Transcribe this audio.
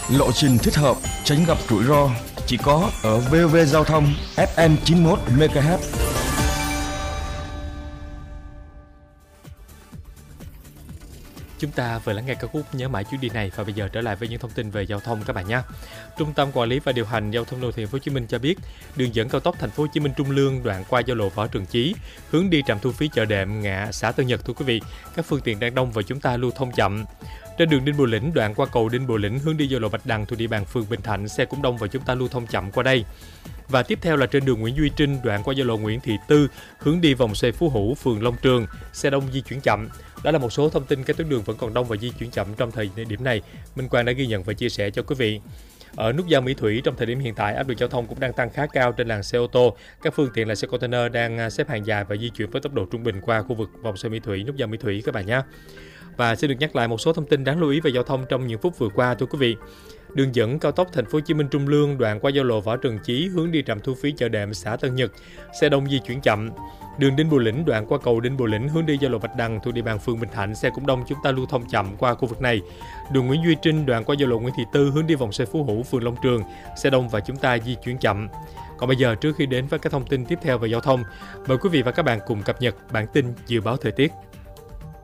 Lộ trình thích hợp, tránh gặp rủi ro chỉ có ở VOV Giao thông FM 91 MHz. Chúng ta vừa lắng nghe ca khúc Nhớ mãi chuyến đi này và bây giờ trở lại với những thông tin về giao thông các bạn nhé. Trung tâm Quản lý và Điều hành Giao thông Đô thị Thành phố Hồ Chí Minh cho biết, đường dẫn cao tốc Thành phố Hồ Chí Minh Trung Lương đoạn qua giao lộ Võ Trường Chí, hướng đi trạm thu phí chợ Đệm ngã xã Tân Nhật, thưa quý vị, các phương tiện đang đông và chúng ta lưu thông chậm. Trên đường Đinh Bộ Lĩnh đoạn qua cầu Đinh Bộ Lĩnh hướng đi giao lộ Bạch Đằng thuộc địa bàn phường Bình Thạnh, xe cũng đông và chúng ta lưu thông chậm qua đây. Và tiếp theo là trên đường Nguyễn Duy Trinh đoạn qua giao lộ Nguyễn Thị Tư hướng đi vòng xoay Phú Hữu, phường Long Trường, xe đông di chuyển chậm. Đó là một số thông tin các tuyến đường vẫn còn đông và di chuyển chậm trong thời điểm này. Minh Quang đã ghi nhận và chia sẻ cho quý vị. Ở nút giao Mỹ Thủy trong thời điểm hiện tại, áp lực giao thông cũng đang tăng khá cao trên làn xe ô tô. Các phương tiện là xe container đang xếp hàng dài và di chuyển với tốc độ trung bình qua khu vực vòng xoay Mỹ Thủy, nút giao Mỹ Thủy các bạn nhé. Và xin được nhắc lại một số thông tin đáng lưu ý về giao thông trong những phút vừa qua, thưa quý vị. Đường dẫn cao tốc Thành phố Hồ Chí Minh Trung Lương đoạn qua giao lộ Võ Trường Chí hướng đi trạm thu phí chợ Đệm xã Tân Nhật, xe đông di chuyển chậm. Đường Đinh Bộ Lĩnh đoạn qua cầu Đinh Bộ Lĩnh hướng đi giao lộ Bạch Đằng thuộc địa bàn phường Bình Thạnh, xe cũng đông, chúng ta lưu thông chậm qua khu vực này. Đường Nguyễn Duy Trinh đoạn qua giao lộ Nguyễn Thị Tư hướng đi vòng xoay Phú Hữu, phường Long Trường, xe đông và chúng ta di chuyển chậm. Còn bây giờ, trước khi đến với các thông tin tiếp theo về giao thông, mời quý vị và các bạn cùng cập nhật bản tin dự báo thời tiết.